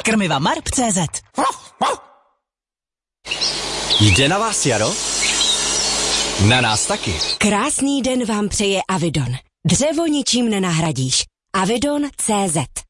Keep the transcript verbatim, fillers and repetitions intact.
Krmiva Marp tečka cé zet. Jde na vás jaro? Na nás taky. Krásný den vám přeje Avidon. Dřevo ničím nenahradíš. Avidon tečka cé zet